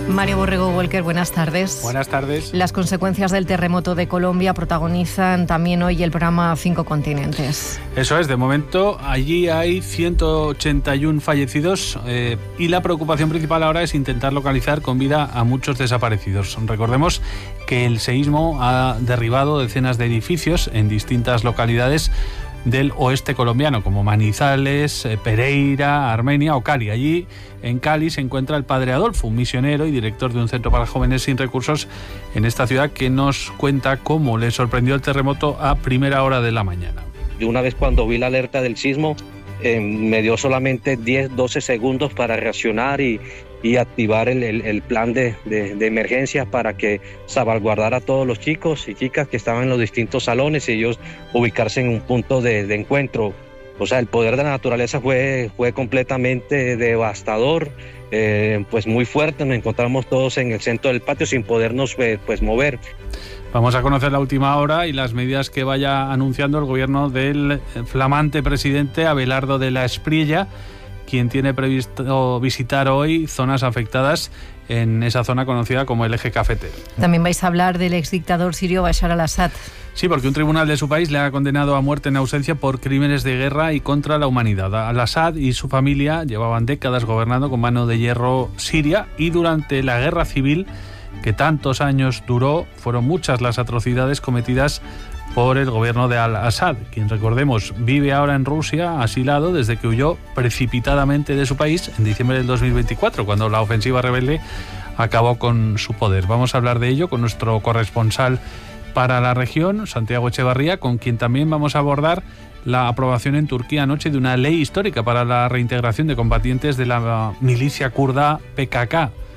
Mario Borrego Walker, buenas tardes. Buenas tardes. Las consecuencias del terremoto de Colombia protagonizan también hoy el programa 5 Continentes. Eso es, de momento allí hay 181 fallecidos y la preocupación principal ahora es intentar localizar con vida a muchos desaparecidos. Recordemos que el seísmo ha derribado decenas de edificios en distintas localidades del oeste colombiano, como Manizales, Pereira, Armenia o Cali. Allí, en Cali, se encuentra el padre Adolfo, un misionero y director de un centro para jóvenes sin recursos en esta ciudad, que nos cuenta cómo le sorprendió el terremoto a primera hora de la mañana. De una vez cuando vi la alerta del sismo, me dio solamente 10-12 segundos para reaccionar y activar el plan de emergencia para que salvaguardara a todos los chicos y chicas que estaban en los distintos salones y ellos ubicarse en un punto de encuentro. O sea, el poder de la naturaleza fue completamente devastador, pues muy fuerte. Nos encontramos todos en el centro del patio sin podernos pues mover. Vamos a conocer la última hora y las medidas que vaya anunciando el gobierno del flamante presidente Abelardo de la Espriella, quien tiene previsto visitar hoy zonas afectadas en esa zona conocida como el Eje Cafetero. También vais a hablar del exdictador sirio Bashar al-Assad. Sí, porque un tribunal de su país le ha condenado a muerte en ausencia por crímenes de guerra y contra la humanidad. Al-Assad y su familia llevaban décadas gobernando con mano de hierro Siria, y durante la guerra civil que tantos años duró, fueron muchas las atrocidades cometidas por el gobierno de Al-Assad, quien, recordemos, vive ahora en Rusia asilado desde que huyó precipitadamente de su país en diciembre del 2024, cuando la ofensiva rebelde acabó con su poder. Vamos a hablar de ello con nuestro corresponsal para la región, Santiago Echevarría, con quien también vamos a abordar la aprobación en Turquía anoche de una ley histórica para la reintegración de combatientes de la milicia kurda PKK.